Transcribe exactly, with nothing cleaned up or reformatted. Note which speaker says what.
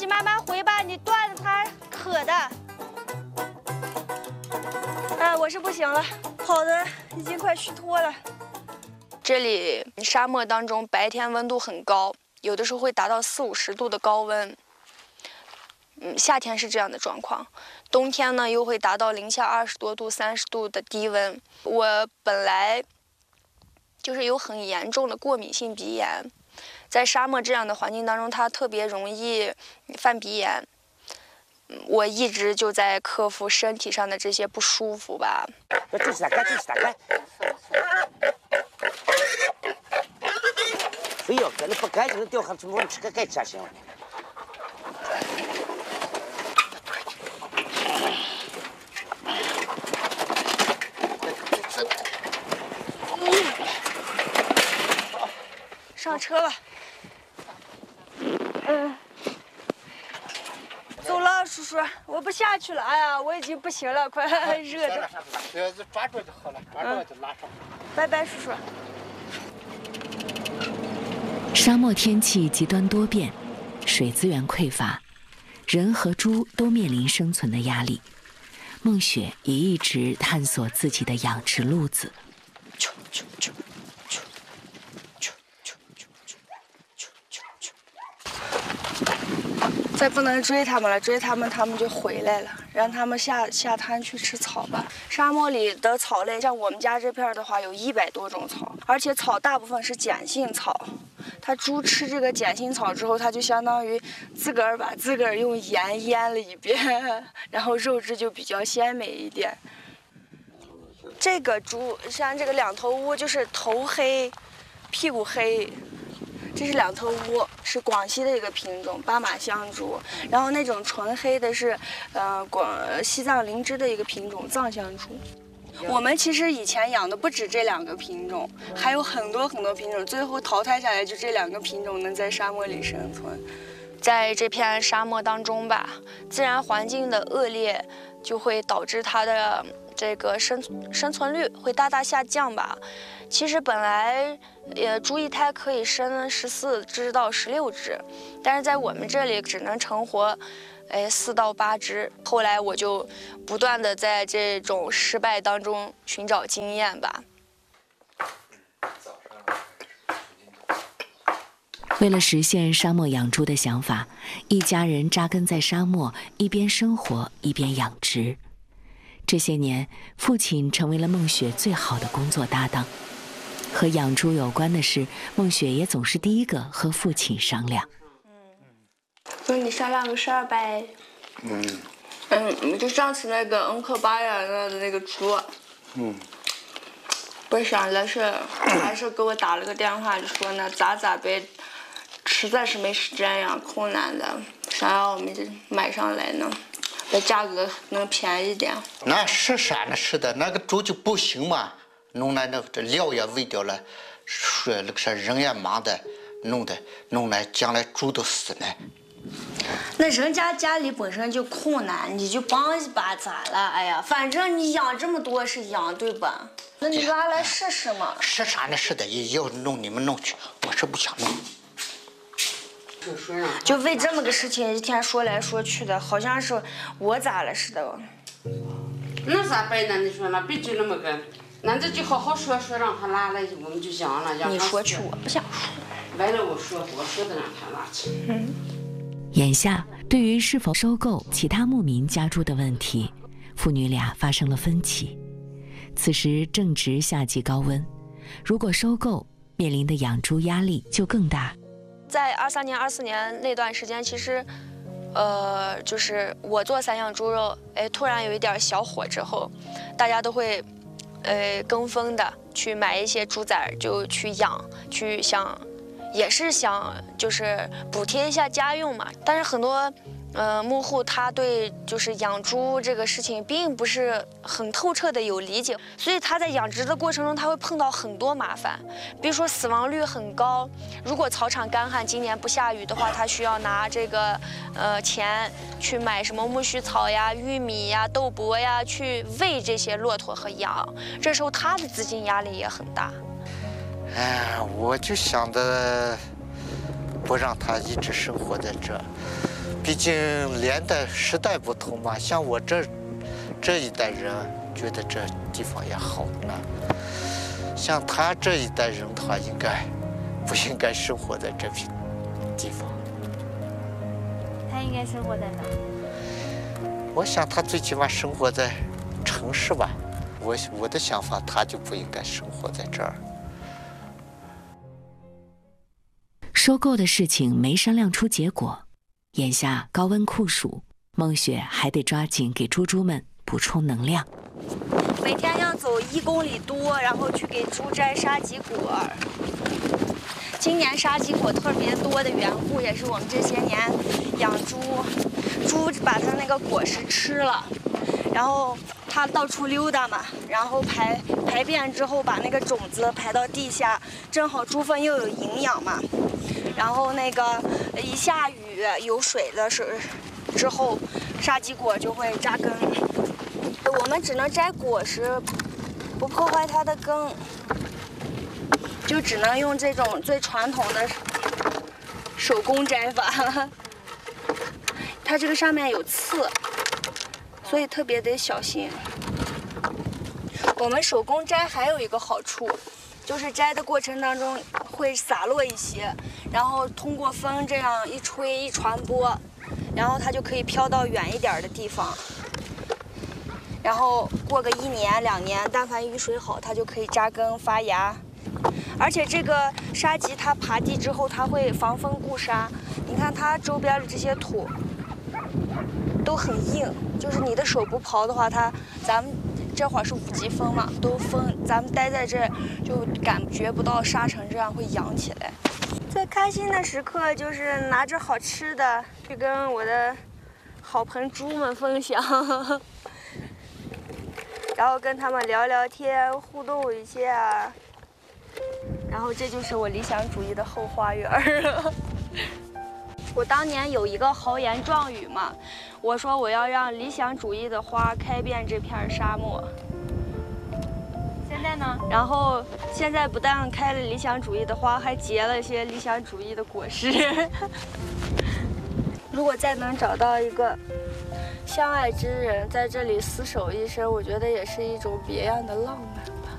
Speaker 1: 己慢慢回吧，你断了它渴的。哎，我是不行了，跑的已经快虚脱了。
Speaker 2: 这里沙漠当中白天温度很高，有的时候会达到四五十度的高温。嗯，夏天是这样的状况，冬天呢又会达到零下二十多度、三十度的低温。我本来就是有很严重的过敏性鼻炎，在沙漠这样的环境当中，它特别容易犯鼻炎。我一直就在克服身体上的这些不舒服吧。
Speaker 3: 继续打开，继续打开。非要搁那不干净的掉下去，我们吃个盖吃行了。
Speaker 1: 上车吧。嗯。走了，叔叔，我不下去了。哎呀，我已经不行了，快热的。
Speaker 4: 只要是抓住就好了，抓住就拉上。
Speaker 1: 拜拜，叔叔。
Speaker 5: 沙漠天气极端多变，水资源匮乏，人和猪都面临生存的压力。孟雪也一直探索自己的养殖路子。
Speaker 1: 再不能追他们了，追他们他们就回来了，让他们下下滩去吃草吧。沙漠里的草类，像我们家这片的话，有一百多种草，而且草大部分是碱性草。它猪吃这个碱性草之后，它就相当于自个儿把自个儿用盐腌了一遍，然后肉质就比较鲜美一点。这个猪像这个两头乌，就是头黑，屁股黑。这是两头乌，是广西的一个品种巴马香猪，然后那种纯黑的是，呃，广西藏林芝的一个品种藏香猪。我们其实以前养的不止这两个品种，还有很多很多品种，最后淘汰下来就这两个品种能在沙漠里生存。
Speaker 2: 在这片沙漠当中吧，自然环境的恶劣就会导致它的这个生生存率会大大下降吧。其实本来，呃，猪一胎可以生十四只到十六只，但是在我们这里只能成活，哎，四到八只。后来我就不断的在这种失败当中寻找经验吧。
Speaker 5: 为了实现沙漠养猪的想法，一家人扎根在沙漠，一边生活一边养殖。这些年，父亲成为了孟雪最好的工作搭档。和养猪有关的事，孟雪也总是第一个和父亲商量。
Speaker 2: 嗯，说你商量个事儿呗。
Speaker 4: 嗯。
Speaker 2: 嗯，就上次那个恩克巴呀那的那个猪。
Speaker 4: 嗯。
Speaker 2: 我想的是，还是给我打了个电话，就说呢，咋咋呗，实在是没时间呀，困难的，想要我们就买上来呢，这价格能便宜点。
Speaker 4: 那是啥呢？是的，那个猪就不行嘛。弄来那这料也喂掉了，说那个啥人也忙的，弄的弄来将来猪都死了。
Speaker 1: 那人家家里本身就困难，你就帮一把咋了？哎呀，反正你养这么多是养对吧？那你拉来试试嘛。
Speaker 4: 是啥呢？是的，也要弄你们弄去，我是不想弄。
Speaker 1: 就为这么个事情一天说来说去的，好像是我咋了似的。
Speaker 6: 那咋办呢？你说那别就那么个。那这就好好说说，让他拉来，我们就养了。
Speaker 1: 你说去，我不想说。
Speaker 6: 完了，我说，我说的让他拉去。
Speaker 5: 嗯。眼下，对于是否收购其他牧民家猪的问题，父女俩发生了分歧。此时正值夏季高温，如果收购，面临的养猪压力就更大。
Speaker 2: 在二三年、二四年那段时间，其实，呃，就是我做散养猪肉，哎，突然有一点小火之后，大家都会。呃，跟风的去买一些猪崽，就去养，去想，也是想就是补贴一下家用嘛。但是很多，呃，牧户他对就是养猪这个事情并不是很透彻的有理解，所以他在养殖的过程中他会碰到很多麻烦，比如说死亡率很高。如果草场干旱，今年不下雨的话，他需要拿这个呃钱去买什么苜蓿草呀、玉米呀、豆粕呀，去喂这些骆驼和羊。这时候他的资金压力也很大。
Speaker 4: 哎，我就想着不让他一直生活在这， 毕竟年代时代不同嘛，像我这这一代人觉得这地方也好呢，像他这一代人的话，应该不应该生活在这片地方？
Speaker 7: 他应该生活在哪？
Speaker 4: 我想他最起码生活在城市吧。我我的想法，他就不应该生活在这儿。
Speaker 5: 收购的事情没商量出结果，眼下高温酷暑，孟雪还得抓紧给猪猪们补充能量。
Speaker 1: 每天要走一公里多，然后去给猪摘沙棘果。今年沙棘果特别多的缘故，也是我们这些年养猪，猪把它那个果实吃了，然后它到处溜达嘛，然后排排便之后把那个种子排到地下，正好猪粪又有营养嘛，然后那个一下雨有水的时之后，沙棘果就会扎根。我们只能摘果实，不破坏它的根。就只能用这种最传统的手工摘法，它这个上面有刺，所以特别得小心。我们手工摘还有一个好处，就是摘的过程当中会洒落一些，然后通过风这样一吹一传播，然后它就可以飘到远一点的地方。然后过个一年两年，但凡雨水好，它就可以扎根发芽。而且这个沙棘它爬地之后，它会防风固沙。你看它周边的这些土都很硬，就是你的手不刨的话，它咱们这会儿是五级风嘛，都风，咱们待在这就感觉不到沙尘这样会扬起来。最开心的时刻就是拿着好吃的去跟我的好朋猪们分享，然后跟他们聊聊天，互动一下。然后这就是我理想主义的后花园。我当年有一个豪言壮语嘛，我说我要让理想主义的花开遍这片沙漠。
Speaker 7: 现在呢？
Speaker 1: 然后现在不但开了理想主义的花，还结了些理想主义的果实。如果再能找到一个相爱之人在这里厮守一生，我觉得也是一种别样的浪漫。